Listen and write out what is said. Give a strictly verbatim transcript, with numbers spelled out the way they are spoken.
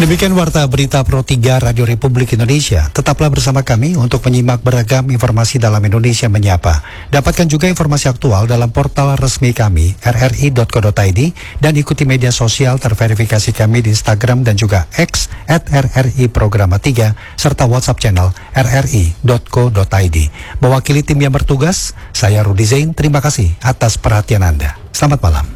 Demikian Warta Berita Pro tiga Radio Republik Indonesia. Tetaplah bersama kami untuk menyimak beragam informasi dalam Indonesia Menyapa. Dapatkan juga informasi aktual dalam portal resmi kami r r i dot co dot i d dan ikuti media sosial terverifikasi kami di Instagram dan juga X at r r i programa tiga serta WhatsApp channel r r i dot co dot i d. Mewakili tim yang bertugas, saya Rudi Zain, terima kasih atas perhatian Anda. Selamat malam.